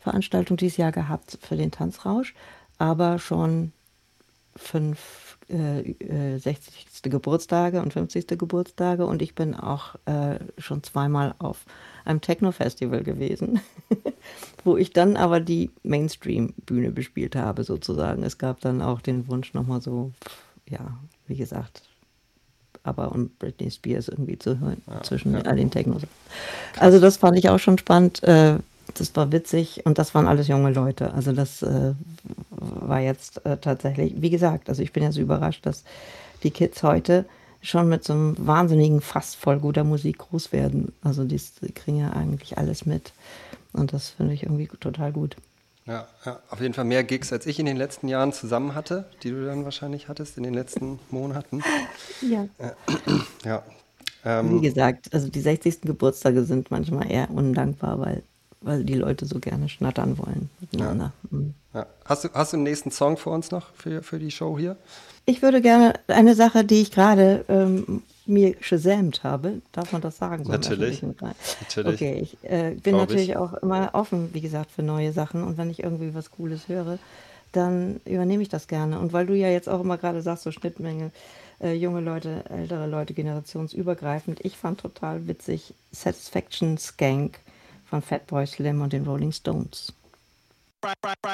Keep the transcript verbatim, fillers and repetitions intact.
Veranstaltung dieses Jahr gehabt für den Tanzrausch, aber schon fünf äh, äh, sechzigste. Geburtstage und fünfzigste. Geburtstage und ich bin auch äh, schon zweimal auf einem Techno-Festival gewesen, wo ich dann aber die Mainstream-Bühne bespielt habe sozusagen. Es gab dann auch den Wunsch nochmal so, ja, wie gesagt, aber und Britney Spears irgendwie zu hören Ja, zwischen ja. all den Technos. Also Krass. das fand ich auch schon spannend. Äh, das war witzig und das waren alles junge Leute. Also das äh, war jetzt äh, tatsächlich, wie gesagt, also ich bin ja so überrascht, dass die Kids heute schon mit so einem wahnsinnigen Fass voll guter Musik groß werden. Also die, die kriegen ja eigentlich alles mit und das finde ich irgendwie total gut. Ja, ja, auf jeden Fall mehr Gigs, als ich in den letzten Jahren zusammen hatte, die du dann wahrscheinlich hattest in den letzten Monaten. Ja. Ja, Wie ähm, gesagt, also die sechzigsten. Geburtstage sind manchmal eher undankbar, weil, weil die Leute so gerne schnattern wollen ja, miteinander. Mhm. ja. Hast du, hast du einen nächsten Song für uns noch, für, für die Show hier? Ich würde gerne eine Sache, die ich gerade ähm, mir gesamt habe, darf man das sagen, so im Natürlich, öffentlichen Bereich? natürlich, Okay, ich äh, bin glaube ich. natürlich auch immer offen, wie gesagt, für neue Sachen und wenn ich irgendwie was Cooles höre, dann übernehme ich das gerne. Und weil du ja jetzt auch immer gerade sagst, so Schnittmenge, äh, junge Leute, ältere Leute, generationsübergreifend, ich fand total witzig Satisfaction Skank von Fatboy Slim und den Rolling Stones.